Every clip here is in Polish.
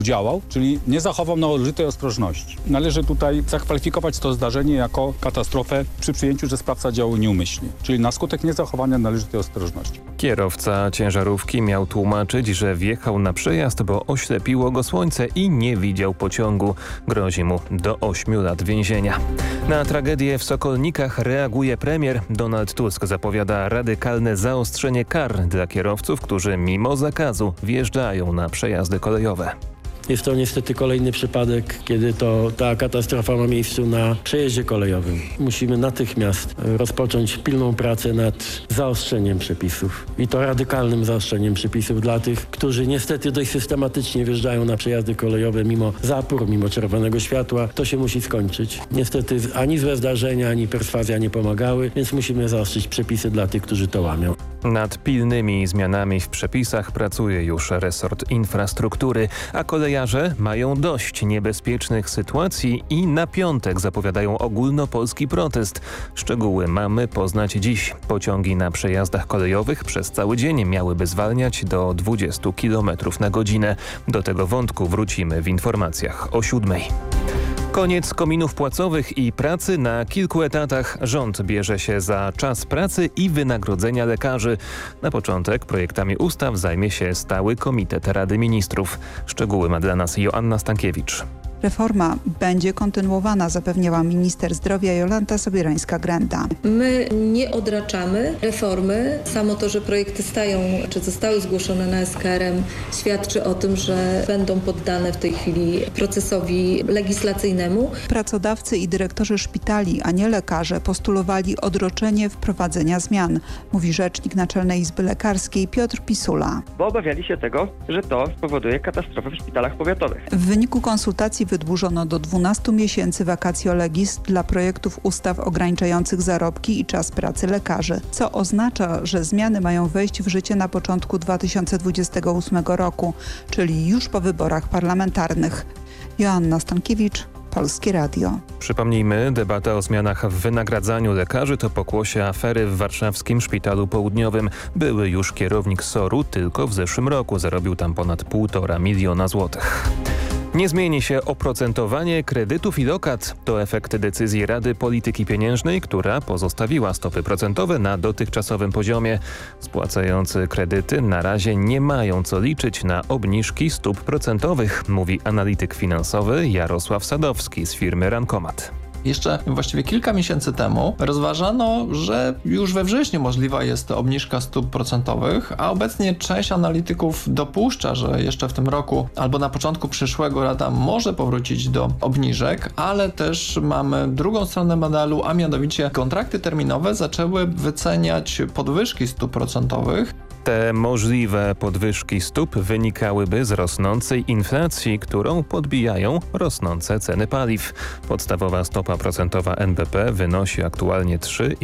działał, czyli nie zachował należytej ostrożności. Należy tutaj zakwalifikować to zdarzenie jako katastrofę przy przyjęciu, że sprawca działał nieumyślnie, czyli na skutek niezachowania należytej ostrożności. Kierowca ciężarówki miał tłumaczyć, że wjechał na przejazd, bo oślepiło go słońce i nie widział pociągu. Grozi mu do 8 lat więzienia. Na tragedię w Sokolnikach reaguje premier. Donald Tusk zapowiada radykalne zaostrzenie kar dla kierowców, którzy mimo zakazu wjeżdżają na przejazdy kolejowe. Jest to niestety kolejny przypadek, kiedy ta katastrofa ma miejsce na przejeździe kolejowym. Musimy natychmiast rozpocząć pilną pracę nad zaostrzeniem przepisów. I to radykalnym zaostrzeniem przepisów dla tych, którzy niestety dość systematycznie wjeżdżają na przejazdy kolejowe mimo zapór, mimo czerwonego światła. To się musi skończyć. Niestety ani złe zdarzenia, ani perswazja nie pomagały, więc musimy zaostrzyć przepisy dla tych, którzy to łamią. Nad pilnymi zmianami w przepisach pracuje już resort infrastruktury, a kolejarze mają dość niebezpiecznych sytuacji i na piątek zapowiadają ogólnopolski protest. Szczegóły mamy poznać dziś. Pociągi na przejazdach kolejowych przez cały dzień miałyby zwalniać do 20 km na godzinę. Do tego wątku wrócimy w informacjach o 7:00. Koniec kominów płacowych i pracy na kilku etatach. Rząd bierze się za czas pracy i wynagrodzenia lekarzy. Na początek projektami ustaw zajmie się Stały Komitet Rady Ministrów. Szczegóły ma dla nas Joanna Stankiewicz. Reforma będzie kontynuowana, zapewniała minister zdrowia Jolanta Sobierańska-Grenda. My nie odraczamy reformy. Samo to, że projekty czy zostały zgłoszone na SKRM, świadczy o tym, że będą poddane w tej chwili procesowi legislacyjnemu. Pracodawcy i dyrektorzy szpitali, a nie lekarze, postulowali odroczenie wprowadzenia zmian, mówi rzecznik Naczelnej Izby Lekarskiej Piotr Pisula. Bo obawiali się tego, że to spowoduje katastrofę w szpitalach powiatowych. W wyniku konsultacji wydłużono do 12 miesięcy vacatio legis dla projektów ustaw ograniczających zarobki i czas pracy lekarzy, co oznacza, że zmiany mają wejść w życie na początku 2028 roku, czyli już po wyborach parlamentarnych. Joanna Stankiewicz, Polskie Radio. Przypomnijmy, debata o zmianach w wynagradzaniu lekarzy to pokłosie afery w warszawskim Szpitalu Południowym. Były już kierownik SOR-u tylko w zeszłym roku zarobił tam ponad 1,5 miliona złotych. Nie zmieni się oprocentowanie kredytów i lokat. To efekt decyzji Rady Polityki Pieniężnej, która pozostawiła stopy procentowe na dotychczasowym poziomie. Spłacający kredyty na razie nie mają co liczyć na obniżki stóp procentowych, mówi analityk finansowy Jarosław Sadowski z firmy Rankomat. Jeszcze właściwie kilka miesięcy temu rozważano, że już we wrześniu możliwa jest obniżka stóp procentowych, a obecnie część analityków dopuszcza, że jeszcze w tym roku albo na początku przyszłego Rada może powrócić do obniżek, ale też mamy drugą stronę medalu, a mianowicie kontrakty terminowe zaczęły wyceniać podwyżki stóp procentowych. Te możliwe podwyżki stóp wynikałyby z rosnącej inflacji, którą podbijają rosnące ceny paliw. Podstawowa stopa procentowa NBP wynosi aktualnie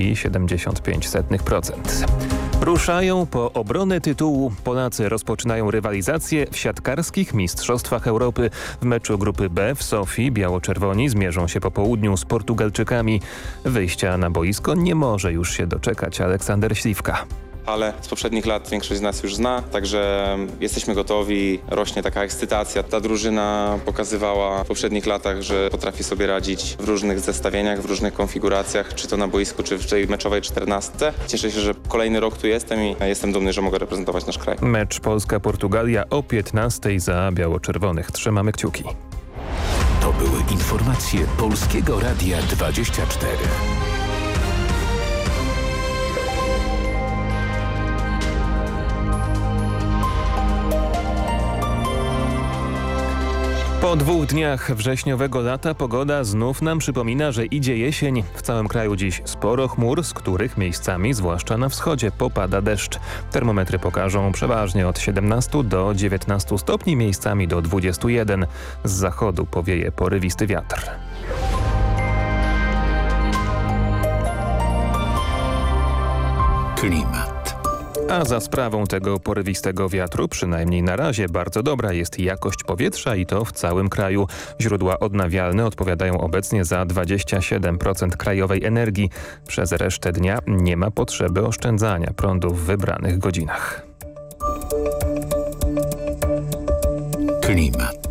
3,75%. Ruszają po obronę tytułu. Polacy rozpoczynają rywalizację w siatkarskich Mistrzostwach Europy. W meczu grupy B w Sofii biało-czerwoni zmierzą się po południu z Portugalczykami. Wyjścia na boisko nie może już się doczekać Aleksander Śliwka. Ale z poprzednich lat większość z nas już zna, także jesteśmy gotowi, rośnie taka ekscytacja. Ta drużyna pokazywała w poprzednich latach, że potrafi sobie radzić w różnych zestawieniach, w różnych konfiguracjach, czy to na boisku, czy w tej meczowej 14. Cieszę się, że kolejny rok tu jestem i jestem dumny, że mogę reprezentować nasz kraj. Mecz Polska-Portugalia o 15:00 za biało-czerwonych. Trzymamy kciuki. To były informacje Polskiego Radia 24. Po 2 dniach wrześniowego lata pogoda znów nam przypomina, że idzie jesień. W całym kraju dziś sporo chmur, z których miejscami, zwłaszcza na wschodzie, popada deszcz. Termometry pokażą przeważnie od 17 do 19 stopni, miejscami do 21. Z zachodu powieje porywisty wiatr. Klimat. A za sprawą tego porywistego wiatru, przynajmniej na razie, bardzo dobra jest jakość powietrza i to w całym kraju. Źródła odnawialne odpowiadają obecnie za 27% krajowej energii. Przez resztę dnia nie ma potrzeby oszczędzania prądu w wybranych godzinach. Klimat.